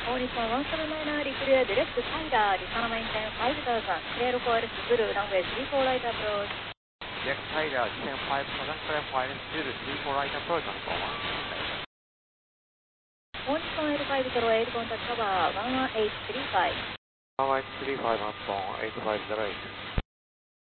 Morrison 179 clear direct Tyler, Risana maintain 5000, clear QRS Zulu, runway 34 right approach. Direct Tyler, descend 5000, clear QRS Zulu, 34 right approach on phone 1. Morrison 8508, contact cover 11835. 11835 on phone 8508.